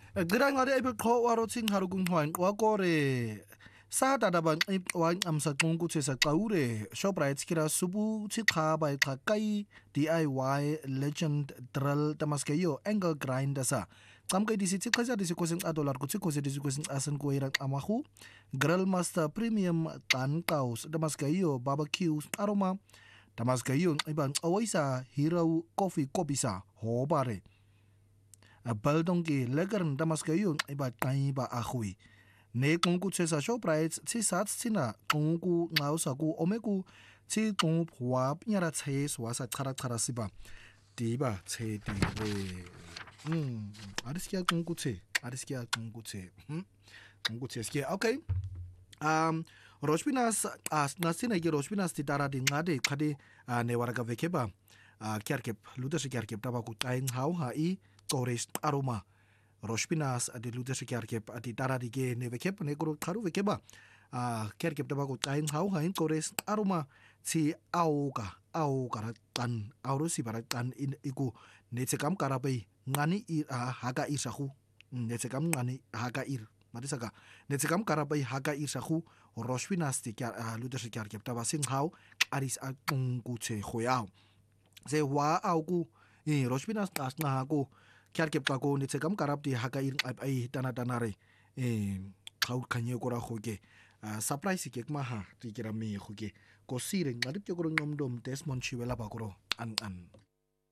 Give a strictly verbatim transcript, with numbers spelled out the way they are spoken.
Ngicela ngade ebeqho warothi ngiharuku ngihwanqo wakore sa dada bang wan amsa xonku tse sa xaure Shoprite kira subu tsikha ba ikha kai D I Y legend drill tamaskeyo angle grinder sa xamke disithi xesa disikosi nca dollar kuthi kosi disikosi asen ko ira amahu grill master premium xan qaus tamaskeyo barbecue aroma tamaskeyo iba oisa hero coffee kopisa hobare a baldong ke lekker tamaskeyo iba qaiba ahui ne xonku tsesa Shoprite tsisats tsina xonku nxawsa ku omeku tsi xonku phwa nyara tses wasa chara chara siba diba tse dire mm ariskia xonku tse ariskia xonku tse hm xonku tse skia okay um roshpinas as nasina ke roshpinas titara dingade khade ne waraka vekeba kyarkep ludashi kyarkep tabaku tain hau hai kores aroma Roshpinas adi ludes kyarkep adi taradi ke nevekep negro kharu vekeba a kyarkep tabago tain hau hain kores aroma si auga auga tan aurusi baratan in iku netsekam karabai ngani ir haga isahu netsekam ngani haga ir marisaka netsekam karabai haga isahu roshpinas ti kyar ludes kyarkep tabasin hau aris a kungutse khoyao ze wa augu i roshpinas tasna hago kyarkep kako nitsekam karap di haka ir ai tana tanare eh khaut khanye kora khoke surprise ke maha tikira mi khoke ko sire ngadip jogoro ngomdom desmond chiwela bakoro an an